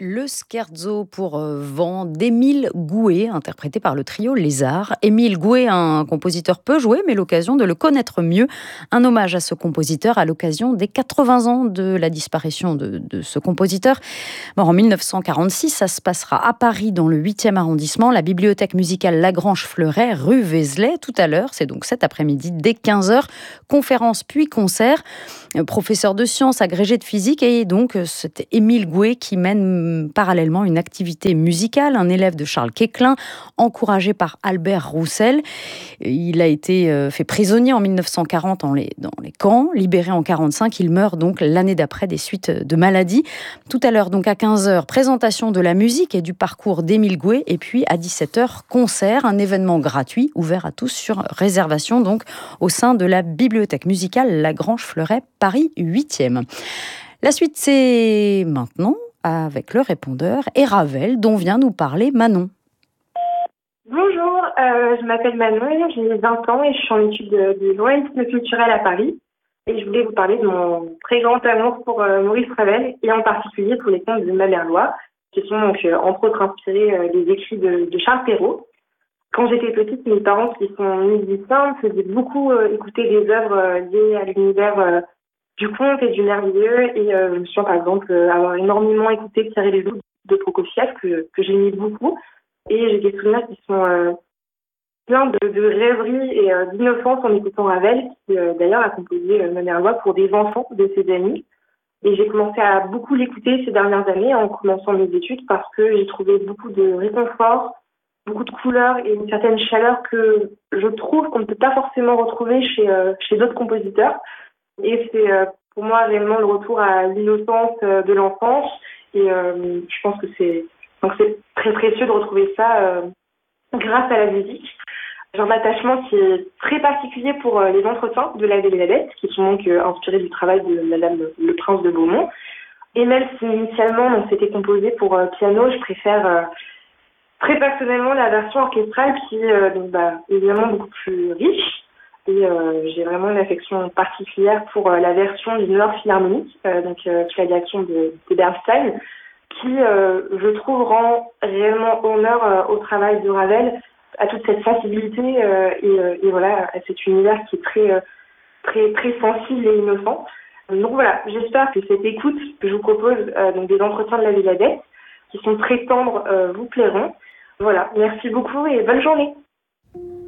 Le scherzo pour vent d'Émile Gouet, interprété par le trio Lézard. Émile Gouet, un compositeur peu joué, mais l'occasion de le connaître mieux. Un hommage à ce compositeur à l'occasion des 80 ans de la disparition de ce compositeur. Mort en 1946, ça se passera à Paris, dans le 8e arrondissement, la bibliothèque musicale Lagrange-Fleuret, rue Vézelay, tout à l'heure. C'est donc cet après-midi, dès 15h. Conférence puis concert. Professeur de sciences, agrégé de physique, et donc c'est Émile Gouet qui mène parallèlement une activité musicale, un élève de Charles Quéclin, encouragé par Albert Roussel. Il a été fait prisonnier en 1940 dans les camps, libéré en 1945. Il meurt donc l'année d'après des suites de maladie. Tout à l'heure, donc à 15h, présentation de la musique et du parcours d'Émile Gouet, et puis à 17h, concert, un événement gratuit ouvert à tous sur réservation, donc au sein de la bibliothèque musicale Lagrange-Fleuret, Paris 8e. La suite, c'est maintenant avec le répondeur et Ravel, dont vient nous parler Manon. Bonjour, je m'appelle Manon, j'ai 20 ans et je suis en études de journalisme culturel à Paris. Et je voulais vous parler de mon très grand amour pour Maurice Ravel et en particulier pour les contes de Malherlois, qui sont donc entre autres inspirés des écrits de Charles Perrault. Quand j'étais petite, mes parents qui sont musiciens me faisaient beaucoup écouter des œuvres liées à l'univers du conte et du merveilleux. Et je me souviens par exemple avoir énormément écouté Pierre et les loups de Prokofiev, que j'aimais beaucoup. Et j'ai des souvenirs qui sont plein de rêveries et d'innocence en écoutant Ravel, qui d'ailleurs a composé Malherlois pour des enfants de ses amis. Et j'ai commencé à beaucoup l'écouter ces dernières années en commençant mes études parce que j'ai trouvé beaucoup de réconfort, beaucoup de couleurs et une certaine chaleur que je trouve qu'on ne peut pas forcément retrouver chez d'autres compositeurs. Et c'est pour moi réellement le retour à l'innocence de l'enfance. Et je pense que c'est très précieux de retrouver ça grâce à la musique. J'ai un attachement qui est très particulier pour les entretiens de la Belle et la Bête, qui sont donc inspirés du travail de Madame le Prince de Beaumont. Et même si initialement donc, c'était composé pour piano, je préfère très personnellement la version orchestrale qui est évidemment beaucoup plus riche. Et j'ai vraiment une affection particulière pour la version du Nord Philharmonique, sous la direction de Bernstein, qui, je trouve, rend réellement honneur au travail de Ravel, à toute cette sensibilité et voilà, à cet univers qui est très sensible et innocent. Donc voilà, j'espère que cette écoute que je vous propose, donc des entretiens de la Belle qui sont très tendres, vous plairont. Voilà, merci beaucoup et bonne journée.